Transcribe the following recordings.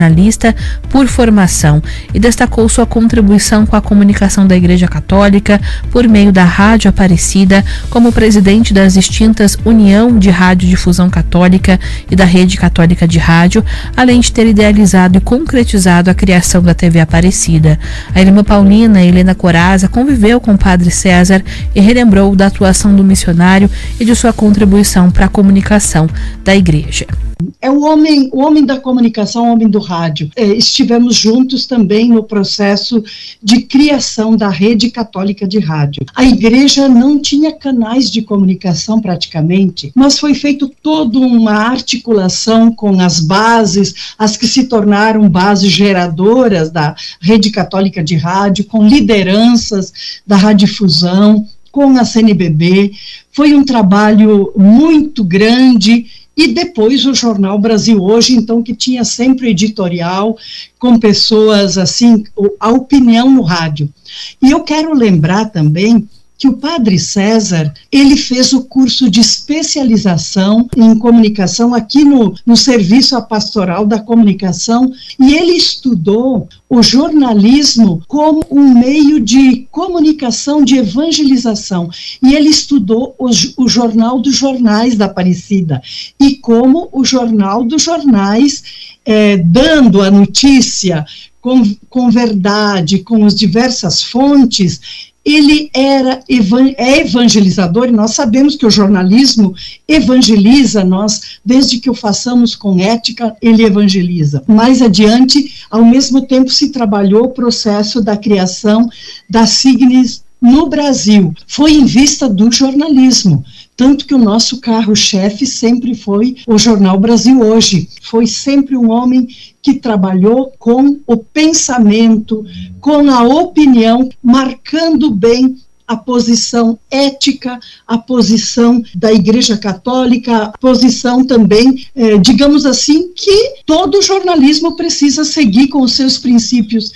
jornalista por formação e destacou sua contribuição com a comunicação da Igreja Católica por meio da Rádio Aparecida, como presidente das extintas União de Radiodifusão Católica e da Rede Católica de Rádio, além de ter idealizado e concretizado a criação da TV Aparecida. A irmã Paulina Helena Coraza conviveu com o Padre César e relembrou da atuação do missionário e de sua contribuição para a comunicação da Igreja. É o homem da comunicação, o homem do rádio. Estivemos juntos também no processo de criação da Rede Católica de Rádio. A igreja não tinha canais de comunicação praticamente, mas foi feito toda uma articulação com as bases, as que se tornaram bases geradoras da Rede Católica de Rádio, com lideranças da radiodifusão, com a CNBB. Foi um trabalho muito grande. E depois o Jornal Brasil Hoje, então, que tinha sempre editorial com pessoas, assim, a opinião no rádio. E eu quero lembrar também que o Padre César, ele fez o curso de especialização em comunicação aqui no Serviço Pastoral da Comunicação, e ele estudou o jornalismo como um meio de comunicação, de evangelização, e ele estudou o Jornal dos Jornais da Aparecida, e como o Jornal dos Jornais, dando a notícia com verdade, com as diversas fontes, ele é evangelizador, e nós sabemos que o jornalismo evangeliza nós, desde que o façamos com ética, ele evangeliza. Mais adiante, ao mesmo tempo, se trabalhou o processo da criação da Signes no Brasil. Foi em vista do jornalismo, tanto que o nosso carro-chefe sempre foi o Jornal Brasil Hoje. Foi sempre um homem que trabalhou com o pensamento, com a opinião, marcando bem a posição ética, a posição da Igreja Católica, a posição também, digamos assim, que todo jornalismo precisa seguir com os seus princípios.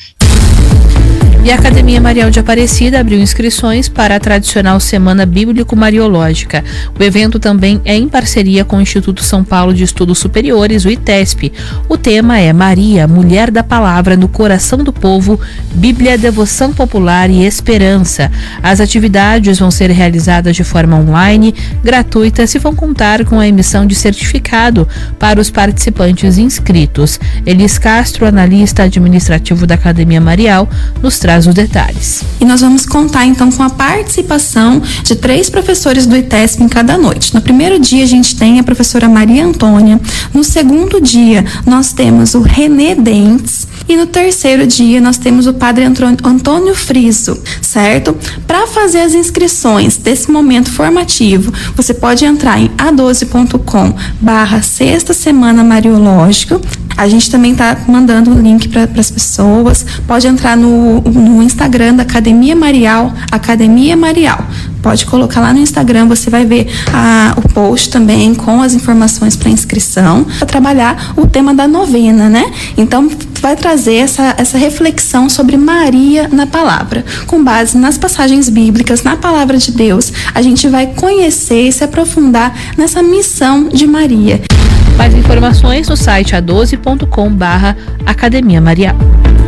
E a Academia Marial de Aparecida abriu inscrições para a tradicional Semana Bíblico-Mariológica. O evento também é em parceria com o Instituto São Paulo de Estudos Superiores, o ITESP. O tema é Maria, Mulher da Palavra no Coração do Povo, Bíblia, Devoção Popular e Esperança. As atividades vão ser realizadas de forma online, gratuitas, e vão contar com a emissão de certificado para os participantes inscritos. Elis Castro, analista administrativo da Academia Marial, nos traz os detalhes. E nós vamos contar então com a participação de 3 professores do ITESP em cada noite. No primeiro dia a gente tem a professora Maria Antônia, no segundo dia nós temos o René Dentes e no terceiro dia nós temos o Padre Antônio Friso, certo? Para fazer as inscrições desse momento formativo, você pode entrar em a12.com/Sexta Semana Mariológica. A gente também está mandando o link para as pessoas. Pode entrar no Instagram da Academia Marial, Academia Marial. Pode colocar lá no Instagram, você vai ver o post também com as informações para inscrição, para trabalhar o tema da novena, né? Então, vai trazer essa reflexão sobre Maria na palavra. Com base nas passagens bíblicas, na palavra de Deus, a gente vai conhecer e se aprofundar nessa missão de Maria. Mais informações no site a12.com/Academia Marial.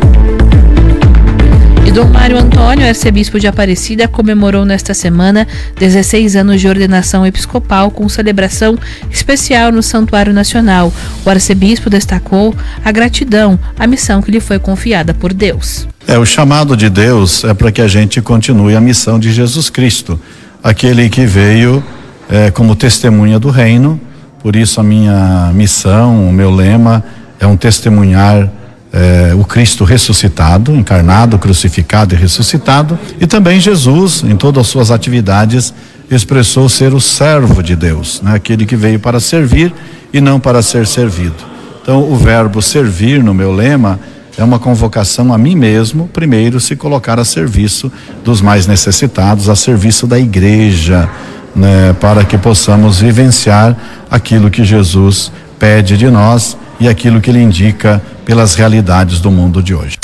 E Dom Mário Antônio, arcebispo de Aparecida, comemorou nesta semana 16 anos de ordenação episcopal com celebração especial no Santuário Nacional. O arcebispo destacou a gratidão à missão que lhe foi confiada por Deus. O chamado de Deus é para que a gente continue a missão de Jesus Cristo, aquele que veio como testemunha do reino. Por isso a minha missão, o meu lema é um testemunhar o Cristo ressuscitado, encarnado, crucificado e ressuscitado, e também Jesus, em todas as suas atividades, expressou ser o servo de Deus, né? Aquele que veio para servir e não para ser servido. Então o verbo servir no meu lema é uma convocação a mim mesmo, primeiro se colocar a serviço dos mais necessitados, a serviço da igreja, né? Para que possamos vivenciar aquilo que Jesus pede de nós e aquilo que ele indica pelas realidades do mundo de hoje.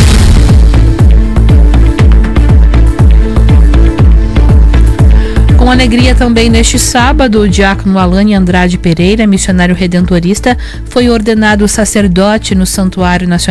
Com alegria também neste sábado, o diácono Alane Andrade Pereira, missionário redentorista, foi ordenado sacerdote no Santuário Nacional